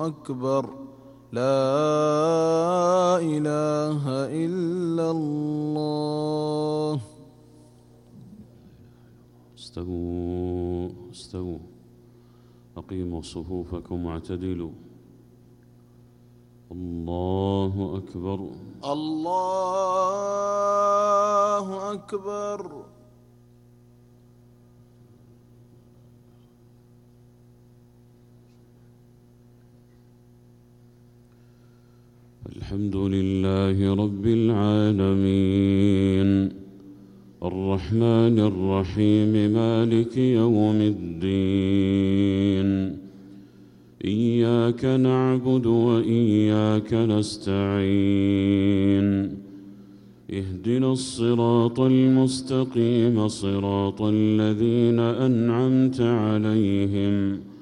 أكبر لا إله إلا الله. استووا استووا، أقيموا صفوفكم واعتدلوا. الله أكبر الله أكبر. الحمد لله رب العالمين الرحمن الرحيم مالك يوم الدين، إياك نعبد وإياك نستعين، اهدنا الصراط المستقيم صراط الذين أنعمت عليهم